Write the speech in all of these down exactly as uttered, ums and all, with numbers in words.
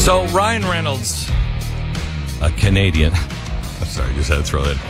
So Ryan Reynolds, a Canadian. I'm sorry, I just had to throw that.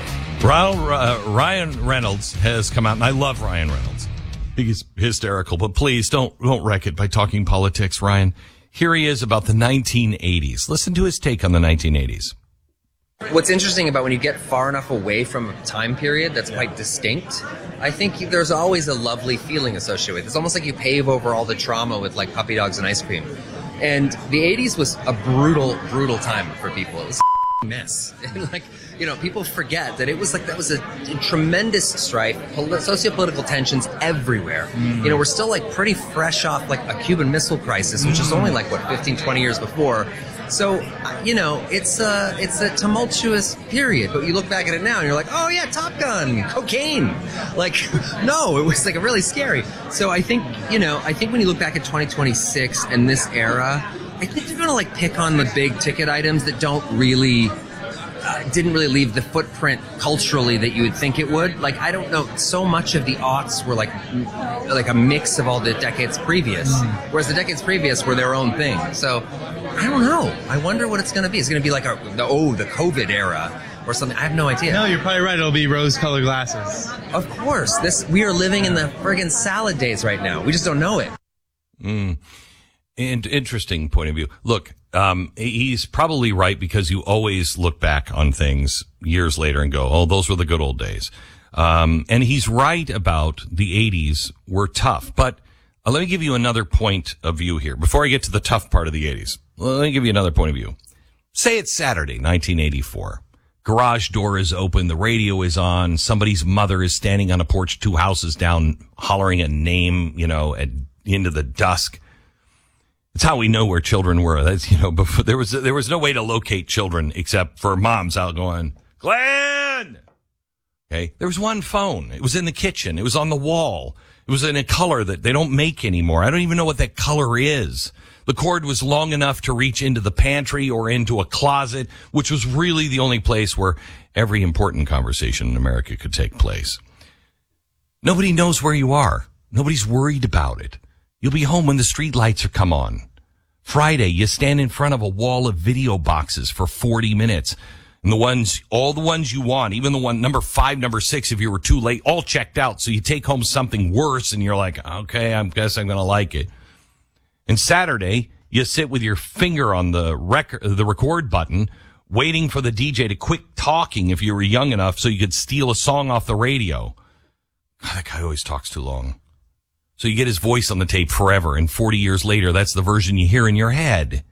Uh, Ryan Reynolds has come out, and I love Ryan Reynolds. He's hysterical, but please don't don't wreck it by talking politics, Ryan. Here he is about the nineteen eighties. Listen to his take on the nineteen eighties. What's interesting about when you get far enough away from a time period that's quite distinct, I think there's always a lovely feeling associated with it. It's almost like you pave over all the trauma with like puppy dogs and ice cream. And the eighties was a brutal, brutal time for people. It was a mess. And like, you know, people forget that it was like, that was a, a tremendous strife, poli- socio-political tensions everywhere. Mm. You know, we're still like pretty fresh off like a Cuban Missile Crisis, which mm. is only like, what, fifteen, twenty years before. So, you know, it's a, it's a tumultuous period, but you look back at it now and you're like, oh yeah, Top Gun, cocaine. Like, no, it was like really scary. So I think, you know, I think when you look back at twenty twenty-six and this era, I think they're going to like pick on the big ticket items that don't really, uh, didn't really leave the footprint culturally that you would think it would. Like, I don't know, so much of the aughts were like, like a mix of all the decades previous, whereas the decades previous were their own thing. So, I don't know. I wonder what it's going to be. It's going to be like a, the, oh, the COVID era or something. I have no idea. No, you're probably right. It'll be rose-colored glasses. Of course. This we are living in the friggin' salad days right now. We just don't know it. Mm. And interesting point of view. Look, um, he's probably right because you always look back on things years later and go, oh, those were the good old days. Um, and he's right about the eighties were tough. But uh, let me give you another point of view here before I get to the tough part of the eighties. Well, let me give you another point of view. Say it's Saturday, nineteen eighty-four. Garage door is open. The radio is on. Somebody's mother is standing on a porch two houses down, hollering a name, you know, at, into the dusk. That's how we know where children were. That's, you know, before there was, there was no way to locate children except for moms out going, Glenn! Okay. There was one phone. It was in the kitchen. It was on the wall. It was in a color that they don't make anymore. I don't even know what that color is. The cord was long enough to reach into the pantry or into a closet, which was really the only place where every important conversation in America could take place. Nobody knows where you are. Nobody's worried about it. You'll be home when the street lights are come on. Friday, you stand in front of a wall of video boxes for forty minutes. And the ones, all the ones you want, even the one, number five, number six, if you were too late, all checked out. So you take home something worse and you're like, okay, I guess I'm going to like it. And Saturday, you sit with your finger on the record, the record button, waiting for the D J to quit talking if you were young enough so you could steal a song off the radio. God, that guy always talks too long. So you get his voice on the tape forever, and forty years later, that's the version you hear in your head.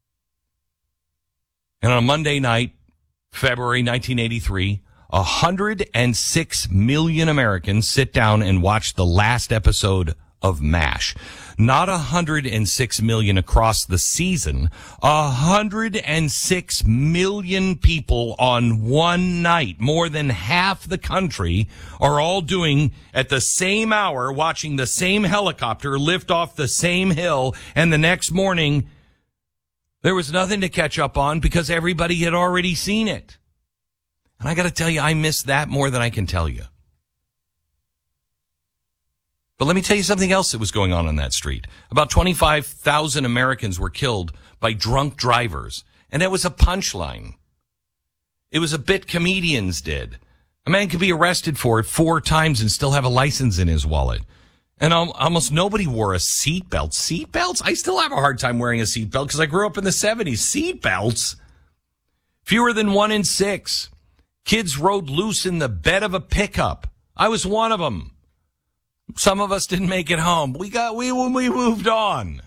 And on a Monday night, February nineteen eighty-three, one hundred six million Americans sit down and watch the last episode of MASH. Not one hundred six million across the season, one hundred six million people on one night. More than half the country are all doing at the same hour, watching the same helicopter lift off the same hill, and the next morning there was nothing to catch up on because everybody had already seen it. And I got to tell you, I miss that more than I can tell you. But let me tell you something else that was going on on that street. About twenty-five thousand Americans were killed by drunk drivers. And that was a punchline. It was a bit comedians did. A man could be arrested for it four times and still have a license in his wallet. And almost nobody wore a seatbelt. Seatbelts? I still have a hard time wearing a seatbelt because I grew up in the seventies. Seatbelts? Fewer than one in six. Kids rode loose in the bed of a pickup. I was one of them. Some of us didn't make it home. We got, we, we moved on.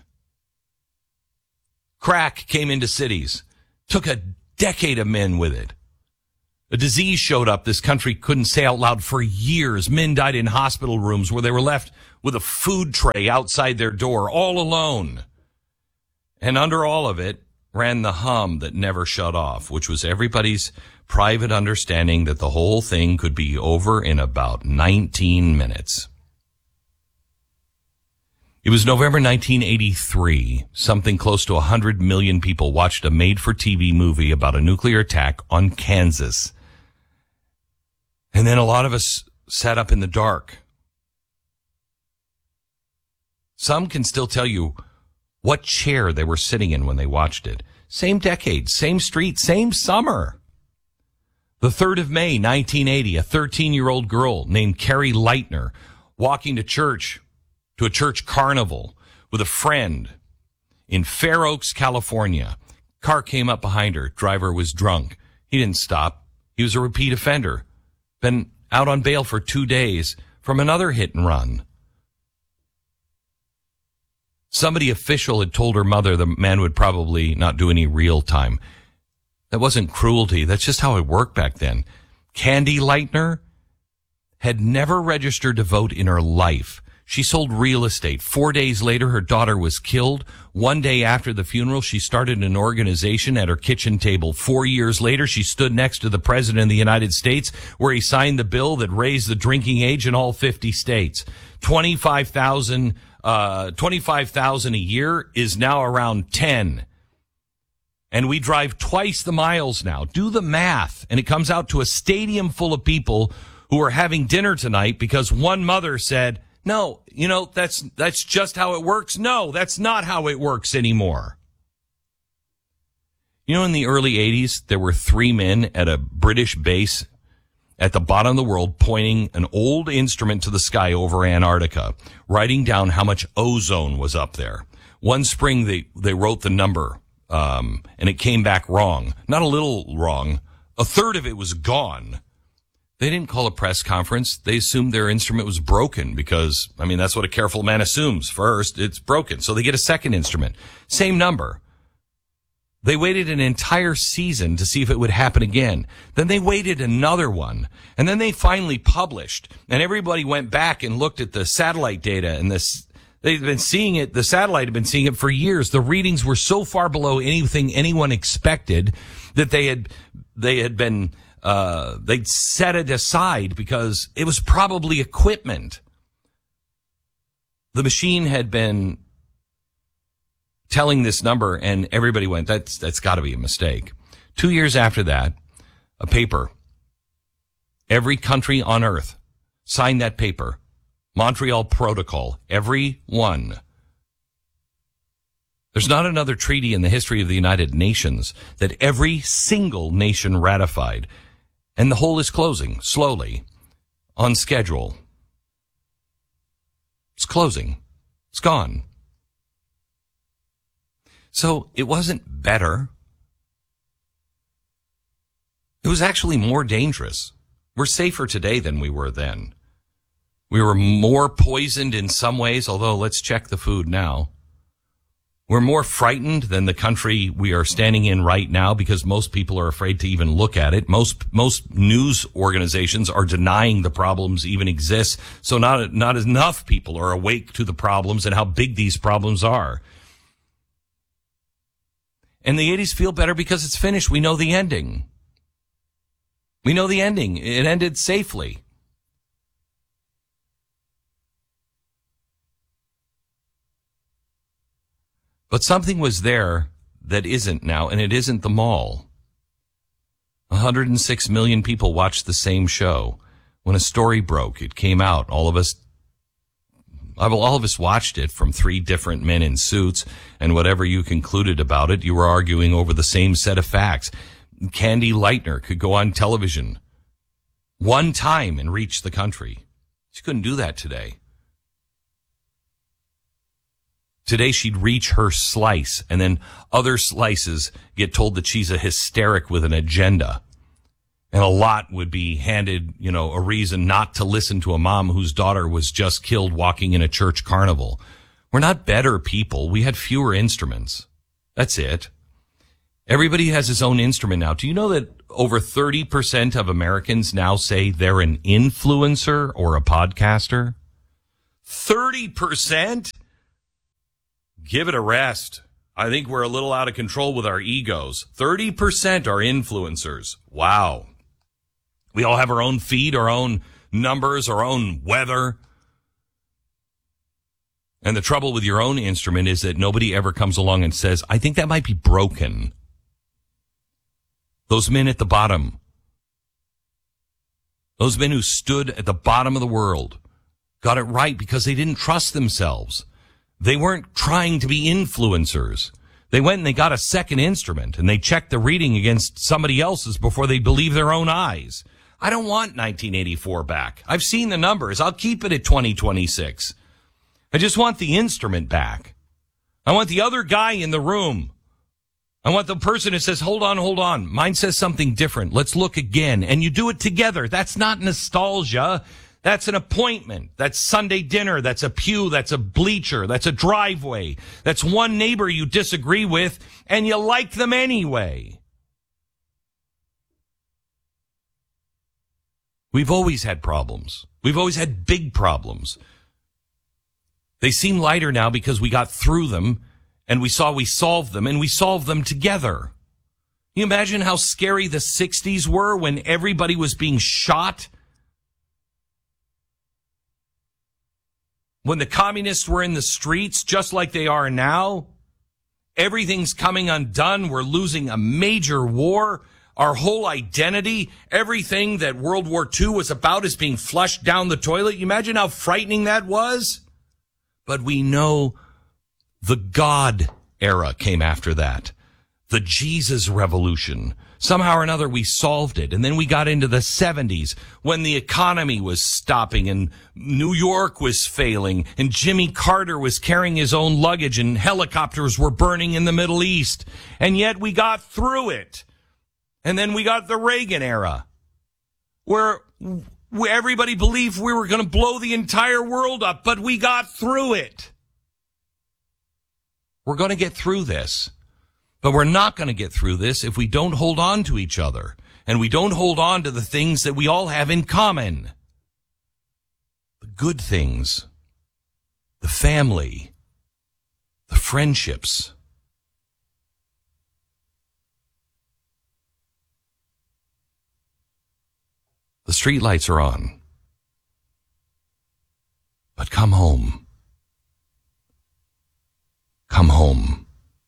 Crack came into cities. Took a decade of men with it. A disease showed up this country couldn't say out loud for years. Men died in hospital rooms where they were left with a food tray outside their door, all alone. And under all of it ran the hum that never shut off, which was everybody's private understanding that the whole thing could be over in about nineteen minutes. It was November nineteen eighty-three. Something close to one hundred million people watched a made-for-T V movie about a nuclear attack on Kansas. And then a lot of us sat up in the dark. Some can still tell you what chair they were sitting in when they watched it. Same decade, same street, same summer. The third of May, nineteen eighty, a thirteen-year-old girl named Carrie Leitner walking to church, to a church carnival with a friend in Fair Oaks, California. Car came up behind her. Driver was drunk. He didn't stop. He was a repeat offender. Been out on bail for two days from another hit and run. Somebody official had told her mother the man would probably not do any real time. That wasn't cruelty. That's just how it worked back then. Candy Leitner had never registered to vote in her life. She sold real estate. Four days later, her daughter was killed. One day after the funeral, she started an organization at her kitchen table. Four years later, she stood next to the President of the United States, where he signed the bill that raised the drinking age in all fifty states. twenty-five thousand, uh, twenty-five thousand a year is now around ten. And we drive twice the miles now. Do the math. And it comes out to a stadium full of people who are having dinner tonight because one mother said, no, you know, that's that's just how it works. No, that's not how it works anymore. You know, in the early eighties, there were three men at a British base at the bottom of the world pointing an old instrument to the sky over Antarctica, writing down how much ozone was up there. One spring, they, they wrote the number, um, and it came back wrong. Not a little wrong. A third of it was gone. They didn't call a press conference. They assumed their instrument was broken because, I mean, that's what a careful man assumes. First, it's broken. So they get a second instrument. Same number. They waited an entire season to see if it would happen again. Then they waited another one. And then they finally published. And everybody went back and looked at the satellite data. And this, they've been seeing it, the satellite had been seeing it for years. The readings were so far below anything anyone expected that they had, they had been... Uh, they'd set it aside because it was probably equipment. The machine had been telling this number and everybody went, that's, that's gotta be a mistake. Two years after that, a paper, every country on earth signed that paper. Montreal Protocol, every one. There's not another treaty in the history of the United Nations that every single nation ratified. And the hole is closing, slowly, on schedule. It's closing. It's gone. So it wasn't better. It was actually more dangerous. We're safer today than we were then. We were more poisoned in some ways, although let's check the food now. We're more frightened than the country we are standing in right now because most people are afraid to even look at it. Most, most news organizations are denying the problems even exist. So not, not enough people are awake to the problems and how big these problems are. And the eighties feel better because it's finished. We know the ending. We know the ending. It ended safely. But something was there that isn't now, and it isn't the mall. one hundred six million people watched the same show. When a story broke, it came out. All of us, all of us watched it from three different men in suits, and whatever you concluded about it, you were arguing over the same set of facts. Candy Leitner could go on television one time and reach the country. She couldn't do that today. Today she'd reach her slice, and then other slices get told that she's a hysteric with an agenda. And a lot would be handed, you know, a reason not to listen to a mom whose daughter was just killed walking in a church carnival. We're not better people. We had fewer instruments. That's it. Everybody has his own instrument now. Do you know that over thirty percent of Americans now say they're an influencer or a podcaster? thirty percent? Give it a rest. I think we're a little out of control with our egos. thirty percent are influencers. Wow. We all have our own feed, our own numbers, our own weather. And the trouble with your own instrument is that nobody ever comes along and says, I think that might be broken. Those men at the bottom, those men who stood at the bottom of the world, got it right because they didn't trust themselves. They weren't trying to be influencers. They went and they got a second instrument and they checked the reading against somebody else's before they believed their own eyes. I don't want nineteen eighty-four back. I've seen the numbers. I'll keep it at twenty twenty-six. I just want the instrument back. I want the other guy in the room. I want the person who says, hold on, hold on. Mine says something different. Let's look again. And you do it together. That's not nostalgia. That's an appointment. That's Sunday dinner. That's a pew. That's a bleacher. That's a driveway. That's one neighbor you disagree with and you like them anyway. We've always had problems. We've always had big problems. They seem lighter now because we got through them and we saw we solved them and we solved them together. Can you imagine how scary the sixties were when everybody was being shot? When the communists were in the streets, just like they are now? Everything's coming undone. We're losing a major war. Our whole identity, everything that World War Two was about is being flushed down the toilet. You imagine how frightening that was? But we know the God era came after that. The Jesus revolution. Somehow or another we solved it. And then we got into the seventies when the economy was stopping and New York was failing and Jimmy Carter was carrying his own luggage and helicopters were burning in the Middle East. And yet we got through it. And then we got the Reagan era where where everybody believed we were going to blow the entire world up, but we got through it. We're going to get through this, but we're not going to get through this if we don't hold on to each other and we don't hold on to the things that we all have in common. The good things, the family, the friendships. The streetlights are on. But come home. Come home.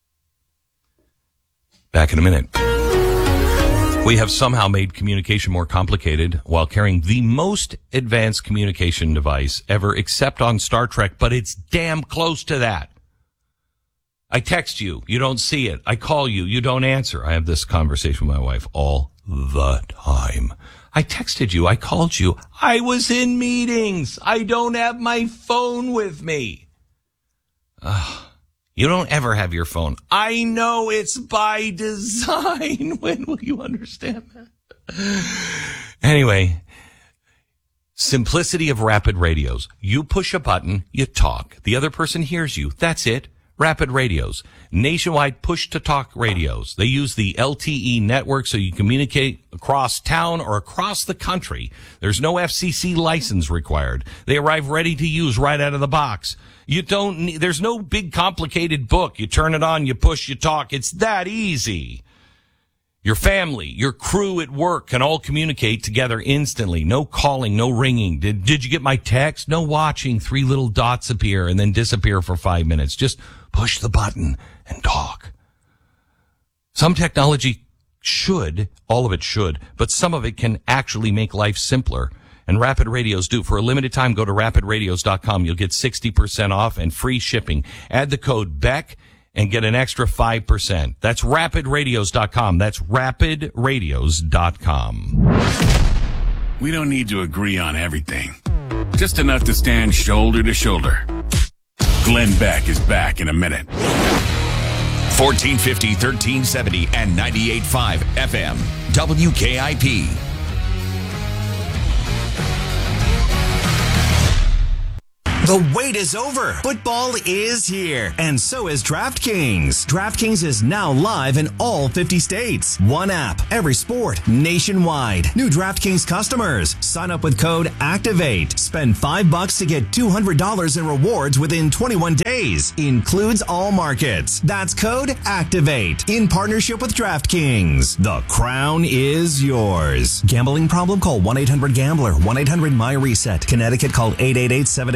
Back in a minute. We have somehow made communication more complicated while carrying the most advanced communication device ever, except on Star Trek, but it's damn close to that. I text you, you don't see it. I call you, you don't answer. I have this conversation with my wife all the time. I texted you. I called you. I was in meetings. I don't have my phone with me. Uh, you don't ever have your phone. I know it's by design. When will you understand that? Anyway, simplicity of rapid radios. You push a button, you talk. The other person hears you. That's it. Rapid radios. Nationwide push-to-talk radios. They use the L T E network so you communicate across town or across the country. There's no F C C license required. They arrive ready to use right out of the box. You don't need, there's no big complicated book. You turn it on, you push, you talk. It's that easy. Your family, your crew at work can all communicate together instantly. No calling, no ringing. Did, did you get my text? No watching three little dots appear and then disappear for five minutes. Just push the button and talk. Some technology should, all of it should, but some of it can actually make life simpler. And Rapid Radios do. For a limited time, go to rapid radios dot com. You'll get sixty percent off and free shipping. Add the code B E C K and get an extra five percent. That's rapid radios dot com. That's rapid radios dot com. We don't need to agree on everything. Just enough to stand shoulder to shoulder. Glenn Beck is back in a minute. fourteen fifty, thirteen seventy, and ninety-eight point five F M. W K I P. The wait is over. Football is here. And so is DraftKings. DraftKings is now live in all fifty states. One app, every sport, nationwide. New DraftKings customers. Sign up with code ACTIVATE. Spend five bucks to get two hundred dollars in rewards within twenty-one days. Includes all markets. That's code ACTIVATE. In partnership with DraftKings. The crown is yours. Gambling problem? Call one eight hundred gambler. one eight hundred my reset. Connecticut, call eight eight eight, seven eight nine, seven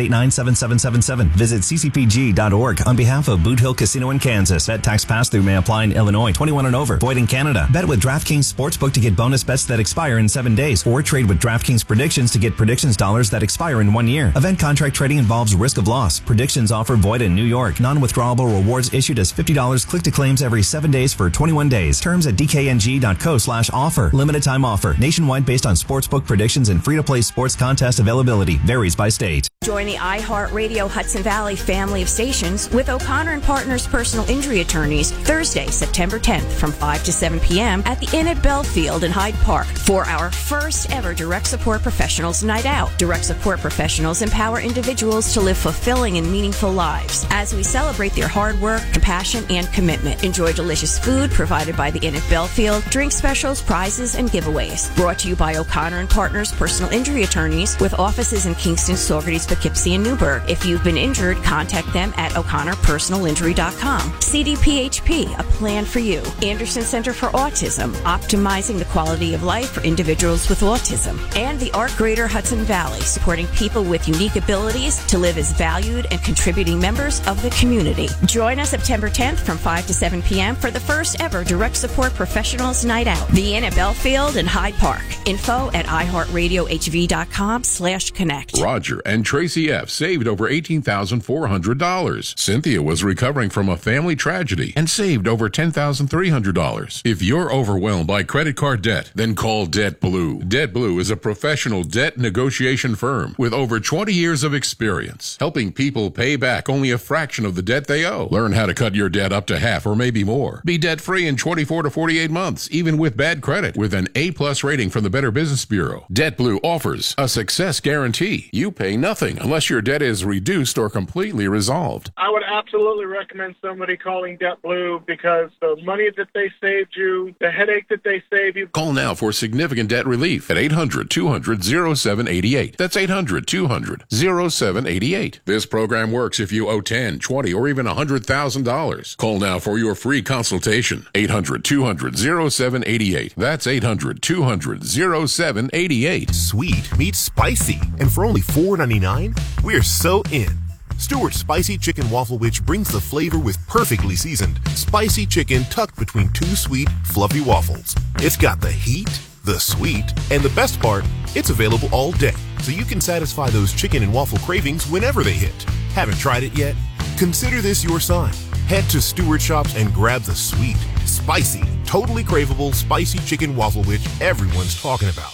seven seven seven seven. Visit c c p g dot org on behalf of Boot Hill Casino in Kansas. Bet tax pass-through may apply in Illinois. twenty-one and over. Void in Canada. Bet with DraftKings Sportsbook to get bonus bets that expire in seven days. Or trade with DraftKings Predictions to get predictions dollars that expire in one year. Event contract trading involves risk of loss. Predictions offer void in New York. Non-withdrawable rewards issued as fifty dollars click to claims every seven days for twenty-one days. Terms at d k n g dot co slash offer. Limited time offer. Nationwide based on sportsbook predictions and free-to-play sports contest availability. Varies by state. Join the iHeartRadio Hudson Valley family of stations with O'Connor and Partners personal injury attorneys Thursday, September tenth from five to seven p.m. at the Inn at Belfield in Hyde Park for our first ever Direct Support Professionals Night Out. Direct Support Professionals empower individuals to live fulfilling and meaningful lives as we celebrate their hard work, compassion, and commitment. Enjoy delicious food provided by the Inn at Belfield, drink specials, prizes, and giveaways. Brought to you by O'Connor and Partners personal injury attorneys with offices in Kingston, Saugerties, Poughkeepsie, and Newburgh. If you've been injured, contact them at o'connor personal injury dot com. C D P H P, a plan for you. Anderson Center for Autism, optimizing the quality of life for individuals with autism. And the Art Greater Hudson Valley, supporting people with unique abilities to live as valued and contributing members of the community. Join us September tenth from five to seven p.m. for the first ever Direct Support Professionals Night Out. The Inn at Belfield and Hyde Park. Info at i heart radio h v dot com slash connect. Roger and Tracy F. saved over eighteen thousand four hundred dollars. Cynthia was recovering from a family tragedy and saved over ten thousand three hundred dollars. If you're overwhelmed by credit card debt, then call Debt Blue. Debt Blue is a professional debt negotiation firm with over twenty years of experience, helping people pay back only a fraction of the debt they owe. Learn how to cut your debt up to half or maybe more. Be debt-free in twenty-four to forty-eight months, even with bad credit, with an A-plus rating from the Better Business Bureau. Debt Blue offers a success guarantee. You pay nothing unless your debt is reduced or completely resolved. I would absolutely recommend somebody calling Debt Blue because the money that they saved you, the headache that they saved you. Call now for significant debt relief at eight hundred two hundred oh seven eight eight. That's eight hundred two hundred oh seven eight eight. This program works if you owe ten, twenty, or even one hundred thousand dollars. Call now for your free consultation. eight hundred two hundred oh seven eight eight. That's eight hundred two hundred oh seven eight eight. Sweet meets spicy, and for only four ninety-nine, we're so in. Stewart's Spicy Chicken Waffle Witch brings the flavor with perfectly seasoned, spicy chicken tucked between two sweet, fluffy waffles. It's got the heat, the sweet, and the best part, it's available all day, so you can satisfy those chicken and waffle cravings whenever they hit. Haven't tried it yet? Consider this your sign. Head to Stewart Shops and grab the sweet, spicy, totally craveable spicy chicken waffle witch everyone's talking about.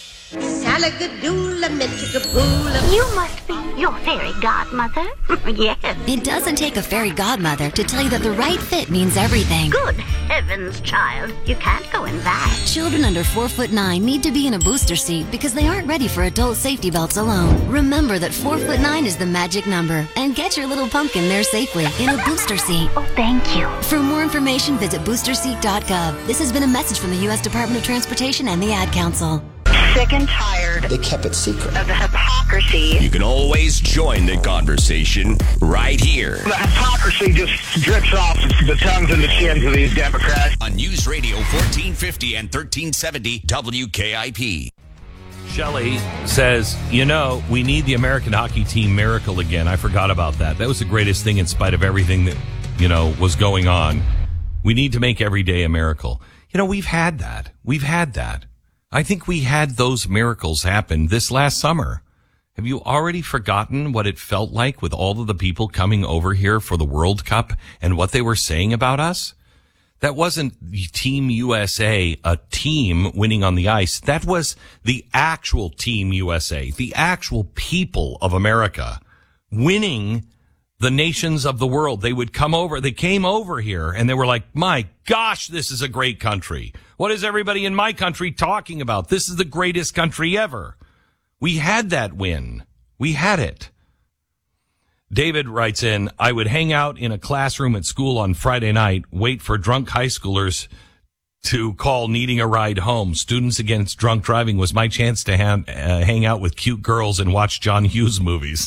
You must be your fairy godmother. Yes. It doesn't take a fairy godmother to tell you that the right fit means everything. Good heavens, child. You can't go in that. Children under four foot nine need to be in a booster seat because they aren't ready for adult safety belts alone. Remember that four foot nine is the magic number and get your little pumpkin there safely in a booster seat. Oh, thank you. For more information, visit booster seat dot gov. This has been a message from the U S Department of Transportation and the Ad Council. Sick and tired. They kept it secret. Of the hypocrisy. You can always join the conversation right here. The hypocrisy just drips off the tongues and the chins of these Democrats. On News Radio fourteen fifty and thirteen seventy W K I P. Shelley says, you know, we need the American hockey team miracle again. I forgot about that. That was the greatest thing in spite of everything that, you know, was going on. We need to make every day a miracle. You know, we've had that. We've had that. I think we had those miracles happen this last summer. Have you already forgotten what it felt like with all of the people coming over here for the World Cup and what they were saying about us? That wasn't Team U S A, a team winning on the ice. That was the actual Team U S A, the actual people of America winning the nations of the world. They would come over, they came over here and they were like, my gosh, this is a great country. What is everybody in my country talking about? This is the greatest country ever. We had that win. We had it. David writes in, I would hang out in a classroom at school on Friday night, wait for drunk high schoolers to call needing a ride home. Students Against Drunk Driving was my chance to ha- uh, hang out with cute girls and watch John Hughes movies.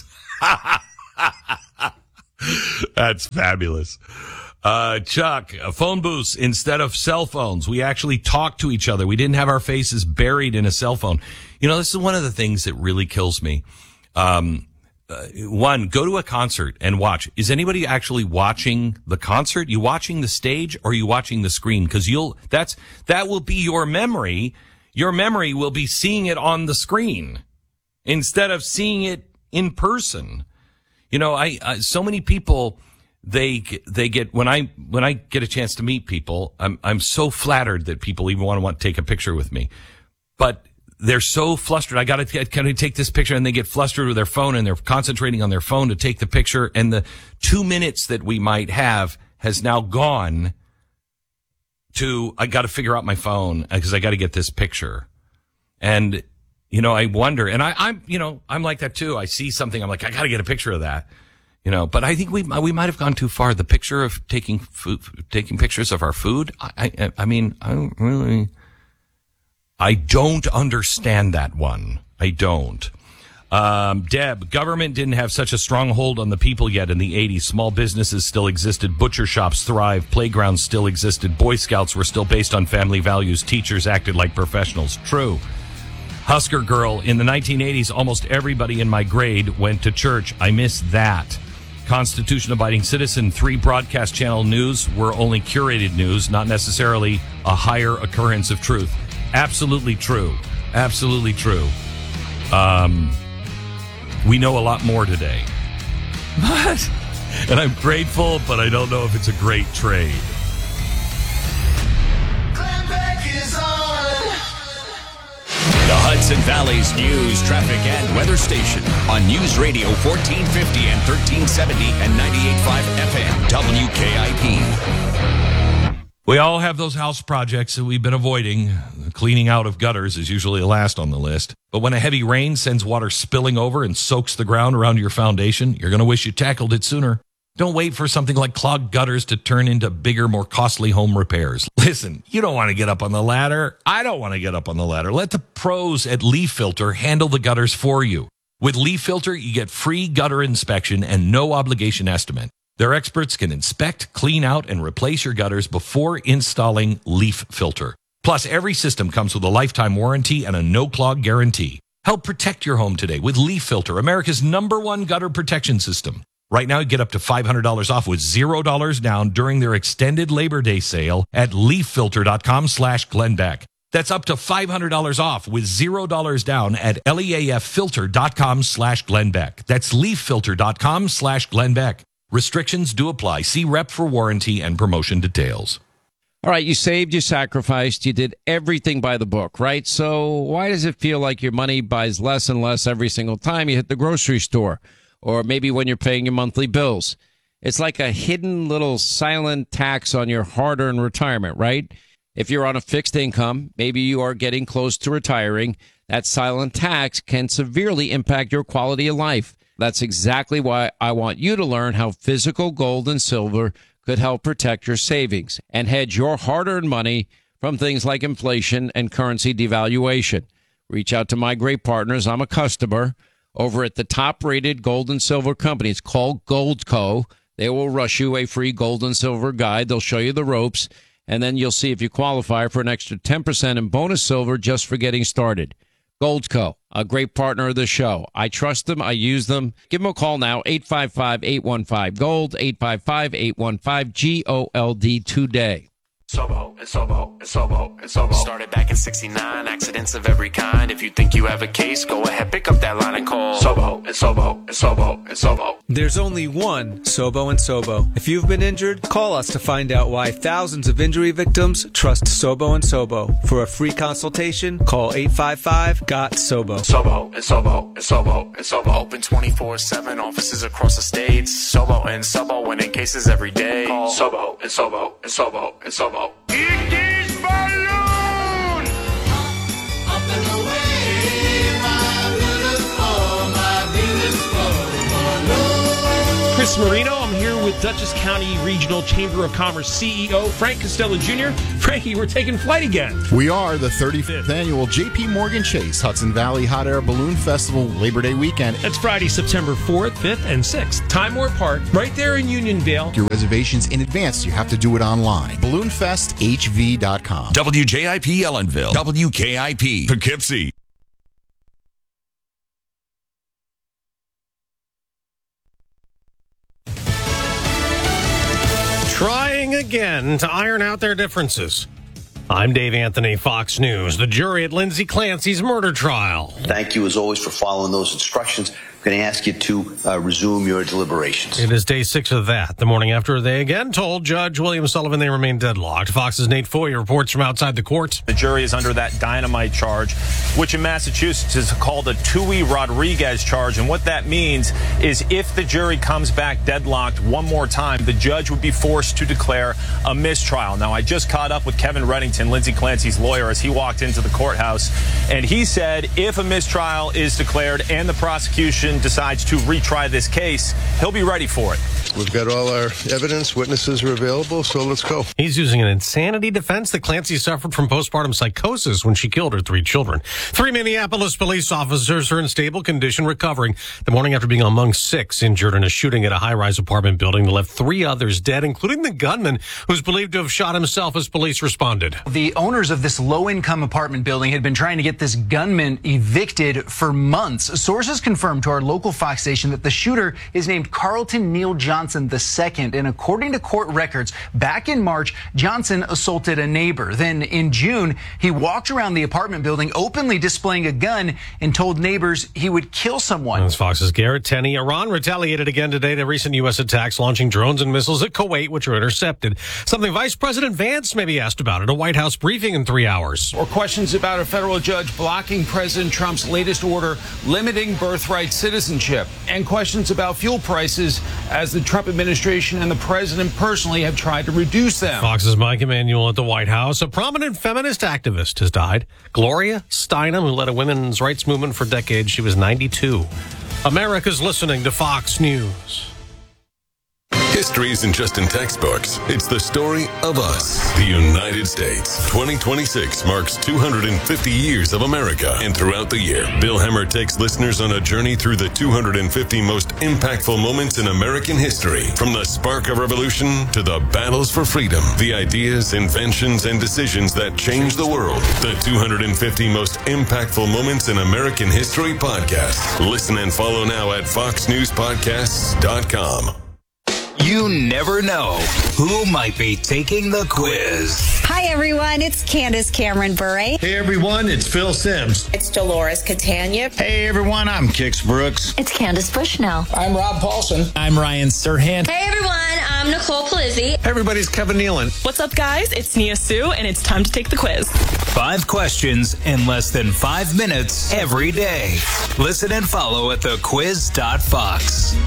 That's fabulous. Uh, Chuck, uh, phone booths instead of cell phones. We actually talked to each other. We didn't have our faces buried in a cell phone. You know, this is one of the things that really kills me. Um, uh, one, go to a concert and watch. Is anybody actually watching the concert? You watching the stage or are you watching the screen? Because you'll, that's, that will be your memory. Your memory will be seeing it on the screen instead of seeing it in person. You know, I, I so many people, they, they get, when I, when I get a chance to meet people, I'm, I'm so flattered that people even want to want to take a picture with me. But they're so flustered. I got to kind of take this picture, and they get flustered with their phone, and they're concentrating on their phone to take the picture. And the two minutes that we might have has now gone to, I got to figure out my phone because I got to get this picture. And, you know, I wonder, and I, I'm, you know, I'm like that too. I see something, I'm like, I got to get a picture of that, you know, but I think we, we might have gone too far. The picture of taking food, taking pictures of our food. I, I, I mean, I don't really, I don't understand that one. I don't. Um, Deb, government didn't have such a strong hold on the people yet in the eighties. Small businesses still existed. Butcher shops thrived. Playgrounds still existed. Boy Scouts were still based on family values. Teachers acted like professionals. True. Husker Girl, in the nineteen eighties, almost everybody in my grade went to church. I miss that. Constitution-abiding citizen, three broadcast channel news were only curated news, not necessarily a higher occurrence of truth. Absolutely true. Absolutely true. Um, we know a lot more today. What? And I'm grateful, but I don't know if it's a great trade. The Hudson Valley's news, traffic, and weather station on News Radio fourteen fifty and thirteen seventy and ninety-eight point five F M W K I P. We all have those house projects that we've been avoiding. Cleaning out of gutters is usually last on the list. But when a heavy rain sends water spilling over and soaks the ground around your foundation, you're going to wish you tackled it sooner. Don't wait for something like clogged gutters to turn into bigger, more costly home repairs. Listen, you don't want to get up on the ladder. I don't want to get up on the ladder. Let the pros at Leaf Filter handle the gutters for you. With Leaf Filter, you get free gutter inspection and no obligation estimate. Their experts can inspect, clean out, and replace your gutters before installing Leaf Filter. Plus, every system comes with a lifetime warranty and a no-clog guarantee. Help protect your home today with Leaf Filter, America's number one gutter protection system. Right now, you get up to five hundred dollars off with zero dollars down during their extended Labor Day sale at leaffilter.com slash Glenbeck. That's up to five hundred dollars off with zero dollars down at leaffilter.com slash Glenbeck. That's leaffilter.com slash Glenbeck. Restrictions do apply. See rep for warranty and promotion details. All right, you saved, you sacrificed, you did everything by the book, right? So why does it feel like your money buys less and less every single time you hit the grocery store? Or maybe when you're paying your monthly bills? It's like a hidden little silent tax on your hard-earned retirement, right? If you're on a fixed income, maybe you are getting close to retiring, that silent tax can severely impact your quality of life. That's exactly why I want you to learn how physical gold and silver could help protect your savings and hedge your hard-earned money from things like inflation and currency devaluation. Reach out to my great partners. I'm a customer over at the top-rated gold and silver company. It's called Goldco. They will rush you a free gold and silver guide. They'll show you the ropes, and then you'll see if you qualify for an extra ten percent in bonus silver just for getting started. Goldco, a great partner of the show. I trust them. I use them. Give them a call now, eight five five, eight one five, GOLD, eight five five, eight one five, G O L D today. Sobo and Sobo and Sobo and Sobo. Started back in sixty-nine, accidents of every kind. If you think you have a case, go ahead, pick up that line and call Sobo and Sobo and Sobo and Sobo. There's only one Sobo and Sobo. If you've been injured, call us to find out why thousands of injury victims trust Sobo and Sobo. For a free consultation, call eight five five, G O T, SOBO. Sobo and Sobo and Sobo and Sobo. Open twenty-four seven, offices across the states. Sobo and Sobo, winning cases every day. Call Sobo and Sobo and Sobo and Sobo. It is balloon! Up and away, my beautiful, my beautiful balloon. Chris Marino, I'm here with Dutchess County Regional Chamber of Commerce C E O Frank Costello Junior Frankie, we're taking flight again. We are the thirty-fifth annual J P Morgan Chase Hudson Valley Hot Air Balloon Festival Labor Day weekend. That's Friday, September fourth, fifth, and sixth. Time Warner Park, right there in Unionvale. Your reservations in advance. You have to do it online. balloon fest h v dot com. W J I P Ellenville. W K I P Poughkeepsie. meeting again to iron out their differences. I'm Dave Anthony, Fox News. The jury at Lindsay Clancy's murder trial. Thank you, as always, for following those instructions. I'm going to ask you to uh, resume your deliberations. It is day six of that. The morning after they again told Judge William Sullivan they remain deadlocked. Fox's Nate Foy reports from outside the court. The jury is under that dynamite charge, which in Massachusetts is called a Tui Rodriguez charge. And what that means is if the jury comes back deadlocked one more time, the judge would be forced to declare a mistrial. Now, I just caught up with Kevin Reddington, Lindsay Clancy's lawyer, as he walked into the courthouse. And he said if a mistrial is declared and the prosecution decides to retry this case, he'll be ready for it. We've got all our evidence. Witnesses are available, so let's go. He's using an insanity defense that Clancy suffered from postpartum psychosis when she killed her three children. Three Minneapolis police officers are in stable condition, recovering the morning after being among six injured in a shooting at a high-rise apartment building that left three others dead, including the gunman who's believed to have shot himself as police responded. The owners of this low-income apartment building had been trying to get this gunman evicted for months. Sources confirmed to our local Fox station that the shooter is named Carlton Neal Johnson the second, and according to court records, back in March, Johnson assaulted a neighbor. Then in June, he walked around the apartment building openly displaying a gun and told neighbors he would kill someone. That's Fox's Garrett Tenney. Iran retaliated again today to recent U S attacks, launching drones and missiles at Kuwait, which were intercepted. Something Vice President Vance may be asked about at a White House briefing in three hours. Or questions about a federal judge blocking President Trump's latest order limiting birthright citizenship, and questions about fuel prices as the Trump administration and the president personally have tried to reduce them. Fox's Mike Emanuel at the White House. A prominent feminist activist has died. Gloria Steinem, who led a women's rights movement for decades. She was ninety-two. America's listening to Fox News. History isn't just in textbooks. It's the story of us, the United States. twenty twenty-six marks two hundred fifty years of America. And throughout the year, Bill Hemmer takes listeners on a journey through the two hundred fifty most impactful moments in American history. From the spark of revolution to the battles for freedom, the ideas, inventions, and decisions that changed the world. The two hundred fifty most impactful moments in American history podcast. Listen and follow now at fox news podcasts dot com. You never know who might be taking the quiz. Hi, everyone. It's Candace Cameron Bure. Hey, everyone. It's Phil Sims. It's Dolores Catania. Hey, everyone. I'm Kix Brooks. It's Candace Bushnell. I'm Rob Paulson. I'm Ryan Serhant. Hey, everyone. I'm Nicole Palizzi. Hey, everybody's Kevin Nealon. What's up, guys? It's Nia Sue, and it's time to take the quiz. Five questions in less than five minutes every day. Listen and follow at the quiz dot fox.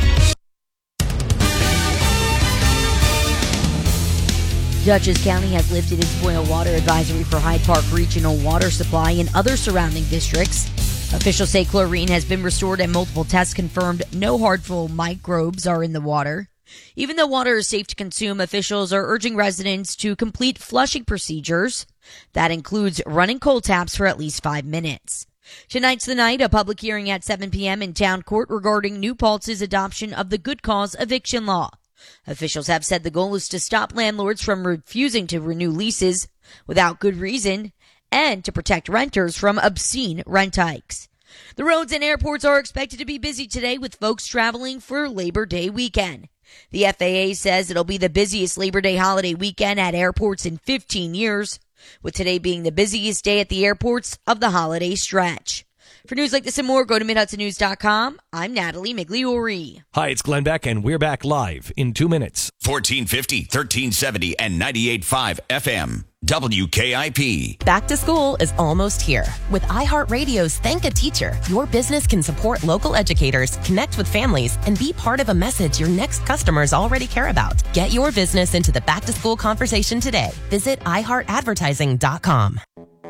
Dutchess County has lifted its boil water advisory for Hyde Park Regional Water Supply and other surrounding districts. Officials say chlorine has been restored and multiple tests confirmed no harmful microbes are in the water. Even though water is safe to consume, officials are urging residents to complete flushing procedures. That includes running cold taps for at least five minutes. Tonight's the night, a public hearing at seven p.m. in town court regarding New Paltz's adoption of the good cause eviction law. Officials have said the goal is to stop landlords from refusing to renew leases without good reason and to protect renters from obscene rent hikes. The roads and airports are expected to be busy today with folks traveling for Labor Day weekend. The F A A says it'll be the busiest Labor Day holiday weekend at airports in fifteen years, with today being the busiest day at the airports of the holiday stretch. For news like this and more, go to mid hudson news dot com. I'm Natalie Migliori. Hi, it's Glenn Beck, and we're back live in two minutes. fourteen fifty, thirteen seventy, and ninety-eight point five F M. W K I P. Back to school is almost here. With iHeartRadio's Thank a Teacher, your business can support local educators, connect with families, and be part of a message your next customers already care about. Get your business into the back to school conversation today. Visit i heart advertising dot com.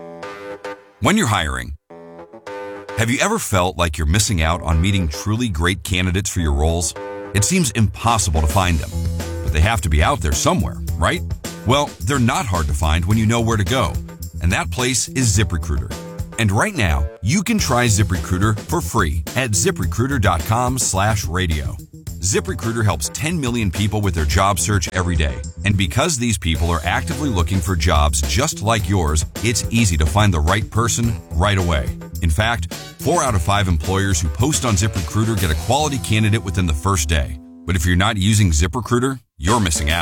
When you're hiring, have you ever felt like you're missing out on meeting truly great candidates for your roles? It seems impossible to find them, but they have to be out there somewhere, right? Well, they're not hard to find when you know where to go, and that place is ZipRecruiter. And right now, you can try ZipRecruiter for free at zip recruiter dot com slash radio. ZipRecruiter helps ten million people with their job search every day. And because these people are actively looking for jobs just like yours, it's easy to find the right person right away. In fact, four out of five employers who post on ZipRecruiter get a quality candidate within the first day. But if you're not using ZipRecruiter, you're missing out.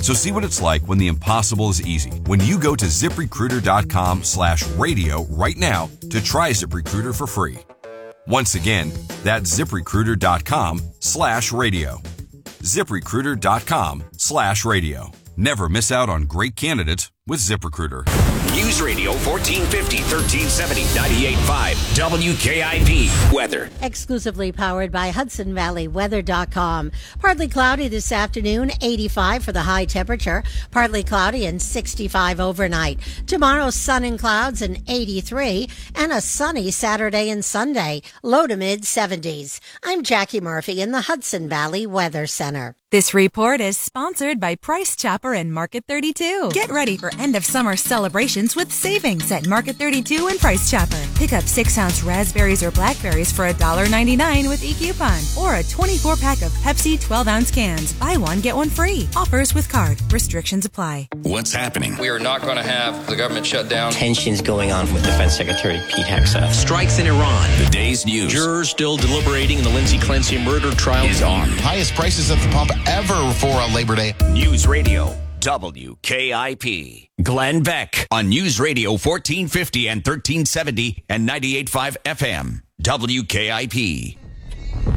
So see what it's like when the impossible is easy. When you go to ZipRecruiter.com slash radio right now to try ZipRecruiter for free. Once again, that's ZipRecruiter.com slash radio. ZipRecruiter.com slash radio. Never miss out on great candidates with ZipRecruiter. News Radio fourteen fifty, thirteen seventy, ninety-eight point five W K I P weather. Exclusively powered by Hudson Valley Weather dot com. Partly cloudy this afternoon, eighty-five for the high temperature. Partly cloudy and sixty-five overnight. Tomorrow, sun and clouds and eighty-three. And a sunny Saturday and Sunday, low to mid seventies. I'm Jackie Murphy in the Hudson Valley Weather Center. This report is sponsored by Price Chopper and Market thirty-two. Get ready for end of summer celebrations with savings at Market thirty-two and Price Chopper. Pick up six ounce raspberries or blackberries for one dollar ninety-nine with e-coupon, or a twenty-four pack of Pepsi twelve ounce cans. Buy one, get one free. Offers with card. Restrictions apply. What's happening? We are not going to have the government shut down. Tensions going on with Defense Secretary Pete Hegseth. Strikes in Iran. The day's news. Jurors still deliberating in the Lindsay Clancy murder trial is on. Highest prices at the pump ever for a Labor Day. News Radio W K I P. Glenn Beck on News Radio fourteen fifty and thirteen seventy and ninety-eight point five F M W K I P.